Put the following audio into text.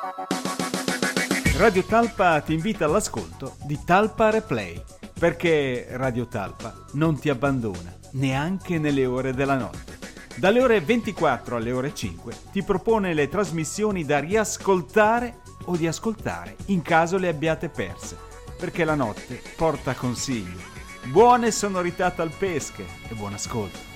Radio Talpa ti invita all'ascolto di Talpa Replay, perché Radio Talpa non ti abbandona neanche nelle ore della notte. Dalle ore 24 alle ore 5 ti propone le trasmissioni da riascoltare o di ascoltare in caso le abbiate perse, perché la notte porta consigli. Buone sonorità talpesche e buon ascolto.